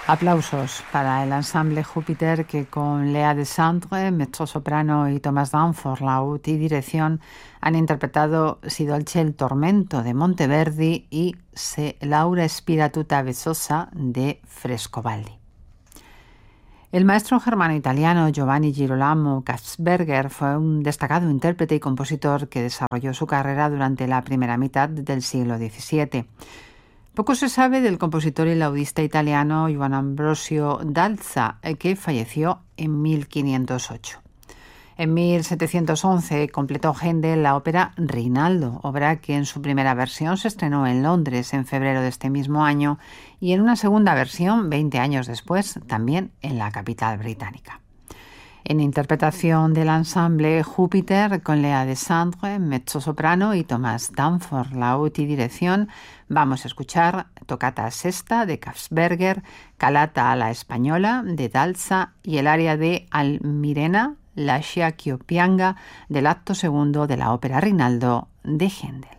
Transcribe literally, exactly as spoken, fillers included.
Aplausos para el ensamble Júpiter, que con Léa Desandre, mezzosoprano, y Thomas Danforth, laúd y dirección, han interpretado Si dolce il tormento de Monteverdi y Se Laura spira tutta vezzosa de Frescobaldi. El maestro germano-italiano Giovanni Girolamo Katzberger fue un destacado intérprete y compositor que desarrolló su carrera durante la primera mitad del siglo diecisiete. Poco se sabe del compositor y laudista italiano Juan Ambrosio Dalza, que falleció en mil quinientos ocho. En mil setecientos once completó Händel la ópera Rinaldo, obra que en su primera versión se estrenó en Londres en febrero de este mismo año y en una segunda versión, veinte años después, también en la capital británica. En interpretación del ensamble Júpiter, con Léa Desandre, mezzosoprano, y Thomas Danforth, laúd y dirección, vamos a escuchar Toccata Sesta de Katzberger, Calata a la Española de Dalza y el aria de Almirena, Lascia ch'io pianga, del acto segundo de la ópera Rinaldo de Händel.